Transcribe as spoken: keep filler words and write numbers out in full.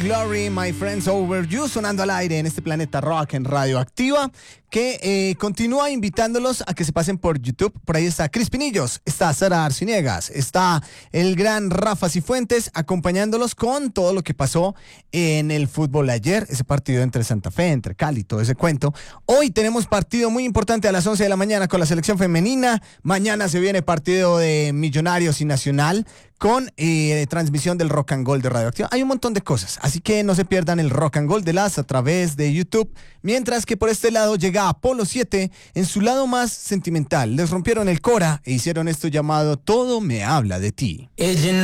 Glory, My Friends Over You, sonando al aire en este planeta rock en Radioactiva, que eh, continúa invitándolos a que se pasen por YouTube. Por ahí está Cris Pinillos, está Sara Arciniegas, está el gran Rafa Cifuentes acompañándolos con todo lo que pasó en el fútbol ayer, ese partido entre Santa Fe, entre Cali, todo ese cuento. Hoy tenemos partido muy importante a las once de la mañana con la selección femenina. Mañana se viene partido de Millonarios y Nacional con eh, transmisión del Rock and Gold de Radioactiva. Hay un montón de cosas, así que no se pierdan el Rock and Gold de las a través de YouTube. Mientras que por este lado llega Apolo siete en su lado más sentimental. Les rompieron el cora e hicieron esto llamado Todo me habla de ti.